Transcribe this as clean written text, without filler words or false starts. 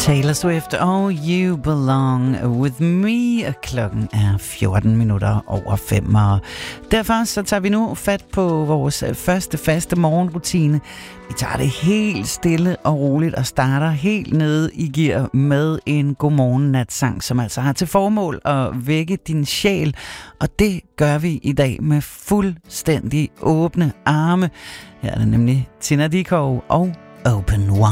Taylor Swift og You Belong With Me. Klokken er 14 minutter over 5. Og derfor så tager vi nu fat på vores første faste morgenrutine. Vi tager det helt stille og roligt og starter helt nede i gear med en godmorgen-natsang, som altså har til formål at vække din sjæl. Og det gør vi i dag med fuldstændig åbne arme. Her er det nemlig Tina Dickow og Open Wide.